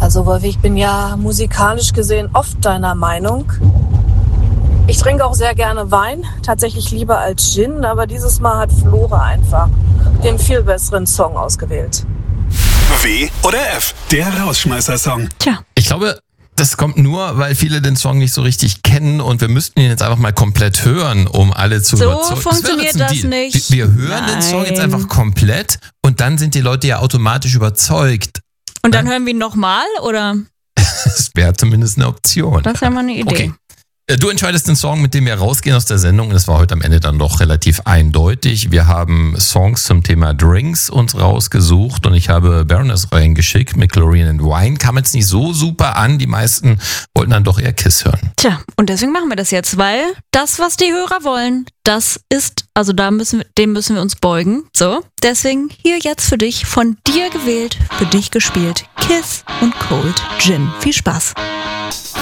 Also Wolfi, ich bin ja musikalisch gesehen oft deiner Meinung. Ich trinke auch sehr gerne Wein, tatsächlich lieber als Gin, aber dieses Mal hat Flora einfach den viel besseren Song ausgewählt. W oder F, der Rausschmeißer-Song. Tja. Ich glaube, das kommt nur, weil viele den Song nicht so richtig kennen und wir müssten ihn jetzt einfach mal komplett hören, um alle zu überzeugen. So funktioniert das nicht. Wir hören den Song jetzt einfach komplett und dann sind die Leute ja automatisch überzeugt. Und dann hören wir ihn nochmal, oder? Das wäre zumindest eine Option. Das ist ja mal eine Idee. Okay. Du entscheidest den Song, mit dem wir rausgehen aus der Sendung. Das war heute am Ende dann doch relativ eindeutig. Wir haben Songs zum Thema Drinks uns rausgesucht und ich habe Baroness reingeschickt mit Chlorine and Wine. Kam jetzt nicht so super an. Die meisten wollten dann doch eher Kiss hören. Tja, und deswegen machen wir das jetzt, weil das, was die Hörer wollen, das ist, also dem müssen wir uns beugen. So, deswegen hier jetzt für dich, von dir gewählt, für dich gespielt, Kiss und Cold Gin. Viel Spaß.